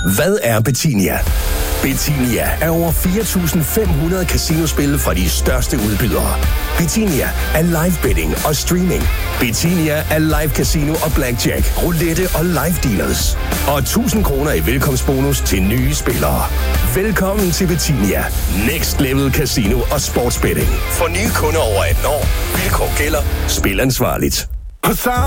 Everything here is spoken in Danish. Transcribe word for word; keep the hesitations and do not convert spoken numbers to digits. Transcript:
Hvad er Betinia? Betinia er over fire tusind fem hundrede casinospil fra de største udbydere. Betinia er live betting og streaming. Betinia er live casino og blackjack, roulette og live dealers. Og tusind kroner i velkomstbonus til nye spillere. Velkommen til Betinia. Next Level Casino og Sportsbetting. For nye kunder over atten år. Vilkår gælder. Spil ansvarligt.